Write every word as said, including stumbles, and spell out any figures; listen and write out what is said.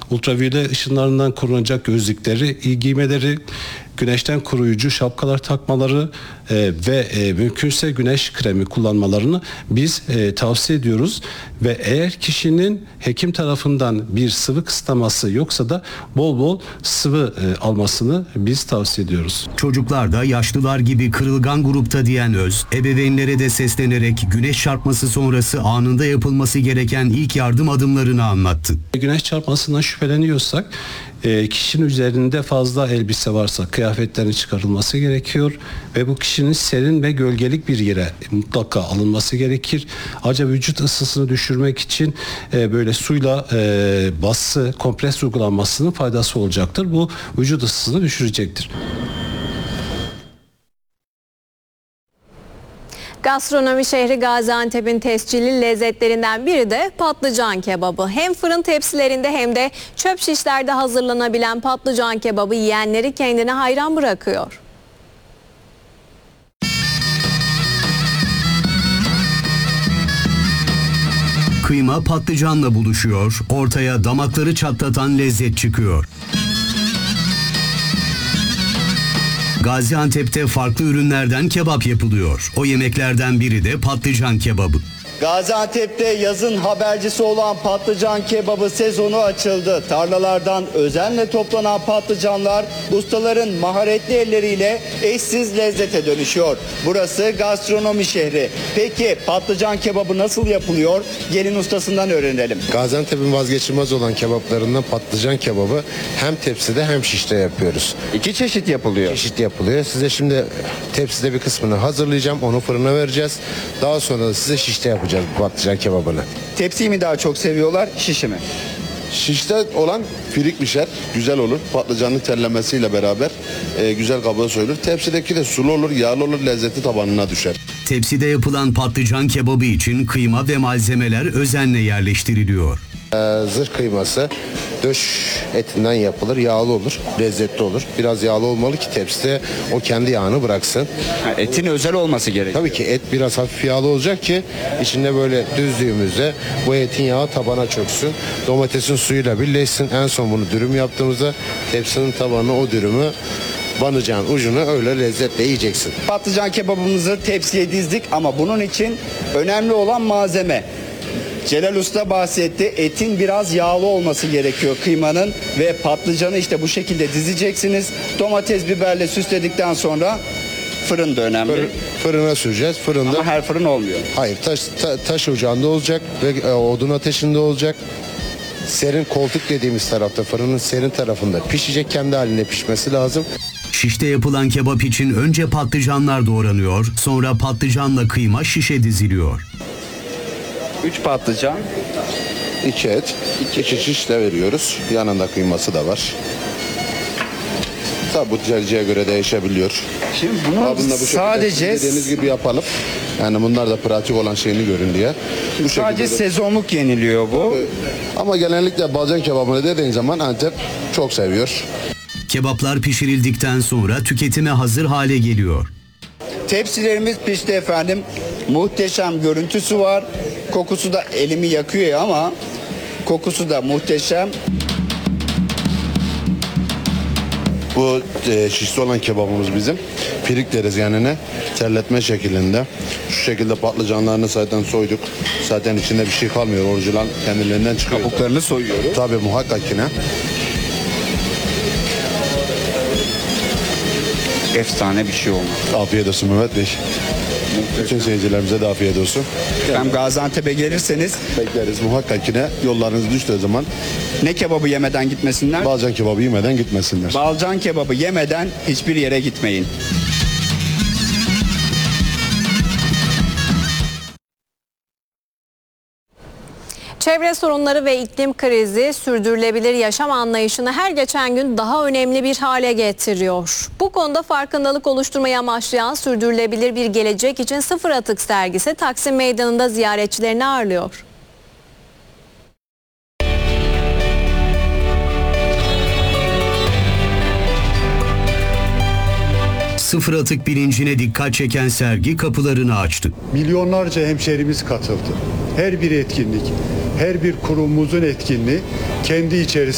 ultraviyole ışınlarından korunacak gözlükleri giymeleri, güneşten koruyucu şapkalar takmaları e, ve e, mümkünse güneş kremi kullanmalarını biz e, tavsiye ediyoruz. Ve eğer kişinin hekim tarafından bir sıvı kısıtlaması yoksa da bol bol sıvı e, almasını biz tavsiye ediyoruz. Çocuklar da yaşlılar gibi kırılgan grupta diyen Öz, ebeveynlere de seslenerek güneş çarpması sonrası anında yapılması gereken ilk yardım adımlarını anlattı. Güneş çarpmasından şüpheleniyorsak, e, kişinin üzerinde fazla elbise varsa kıyafetlerin çıkarılması gerekiyor ve bu kişinin serin ve gölgelik bir yere mutlaka alınması gerekir. Ayrıca vücut ısısını düşürmek için e, böyle suyla e, bası, kompres uygulanmasının faydası olacaktır. Bu vücut ısısını düşürecektir. Gastronomi şehri Gaziantep'in tescilli lezzetlerinden biri de patlıcan kebabı. Hem fırın tepsilerinde hem de çöp şişlerde hazırlanabilen patlıcan kebabı yiyenleri kendine hayran bırakıyor. Kıyma patlıcanla buluşuyor, ortaya damakları çatlatan lezzet çıkıyor. Gaziantep'te farklı ürünlerden kebap yapılıyor. O yemeklerden biri de patlıcan kebabı. Gaziantep'te yazın habercisi olan patlıcan kebabı sezonu açıldı. Tarlalardan özenle toplanan patlıcanlar ustaların maharetli elleriyle eşsiz lezzete dönüşüyor. Burası gastronomi şehri. Peki patlıcan kebabı nasıl yapılıyor? Gelin ustasından öğrenelim. Gaziantep'in vazgeçilmez olan kebaplarından patlıcan kebabı hem tepside hem şişte yapıyoruz. İki çeşit yapılıyor. Çeşit yapılıyor. Size şimdi tepside bir kısmını hazırlayacağım. Onu fırına vereceğiz. Daha sonra da size şişte yapacağız patlıcan kebabını. Tepsiyi mi daha çok seviyorlar, şişi mi? Şişte olan firik pişer, güzel olur. Patlıcanın terlemesiyle beraber e, güzel kabuğa soyulur. Tepsideki de sulu olur, yağlı olur, lezzeti tabanına düşer. Tepside yapılan patlıcan kebabı için kıyma ve malzemeler özenle yerleştiriliyor. Ee, zırh kıyması döş etinden yapılır, yağlı olur, lezzetli olur. Biraz yağlı olmalı ki tepside o kendi yağını bıraksın. Ha, etin özel olması gerekiyor. Tabii ki et biraz hafif yağlı olacak ki içinde böyle düzdüğümüzde bu etin yağı tabana çöksün. Domatesin suyuyla birleşsin. En son bunu dürüm yaptığımızda tepsinin tabanına o dürümü banacağın ucunu öyle lezzetle yiyeceksin. Patlıcan kebabımızı tepsiye dizdik ama bunun için önemli olan malzeme. Celal Usta bahsetti. Etin biraz yağlı olması gerekiyor kıymanın ve patlıcanı işte bu şekilde dizeceksiniz. Domates, biberle süsledikten sonra fırın da önemli. Fır, fırına süreceğiz. Fırında. Ama her fırın olmuyor. Hayır, taş, ta, taş ocağında olacak ve e, odun ateşinde olacak. Serin koltuk dediğimiz tarafta, fırının serin tarafında pişecek, kendi haline pişmesi lazım. Şişte yapılan kebap için önce patlıcanlar doğranıyor, sonra patlıcanla kıyma şişe diziliyor. Üç patlıcan. İki et, iki, iki şiş de veriyoruz. Yanında kıyması da var. Tabi bu tercihe göre değişebiliyor. Şimdi bunu Abimle bu sadece dediğiniz gibi yapalım. Yani bunlar da pratik olan şeyini görün diye. Bu sadece şekilde de- sezonluk yeniliyor bu. Ama genellikle balcan kebabını dediğin zaman Antep çok seviyor. Kebaplar pişirildikten sonra tüketime hazır hale geliyor. Tepsilerimiz pişti efendim. Muhteşem görüntüsü var. Kokusu da elimi yakıyor ama kokusu da muhteşem. Bu e, şişli olan kebabımız bizim. Pirik deriz yanına. Terletme şeklinde. Şu şekilde patlıcanlarını zaten soyduk. Zaten içinde bir şey kalmıyor. Orijinal kendilerinden çıkıyor. Kabuklarını soyuyoruz. Tabii muhakkak yine. Efsane bir şey olmuş. Afiyet olsun Mehmet Bey. Bütün seyircilerimize de afiyet olsun. Hem Gaziantep'e gelirseniz Bekleriz muhakkak yine. Yollarınız düştüğü zaman ne kebabı yemeden gitmesinler? balcan kebabı yemeden gitmesinler. Balcan kebabı yemeden hiçbir yere gitmeyin. Çevre sorunları ve iklim krizi sürdürülebilir yaşam anlayışını her geçen gün daha önemli bir hale getiriyor. Bu konuda farkındalık oluşturmayı amaçlayan Sürdürülebilir Bir Gelecek için Sıfır Atık sergisi Taksim Meydanı'nda ziyaretçilerini ağırlıyor. Sıfır atık bilincine dikkat çeken sergi kapılarını açtı. Milyonlarca hemşehrimiz katıldı. Her bir etkinlik, her bir kurumumuzun etkinliği kendi içerisinde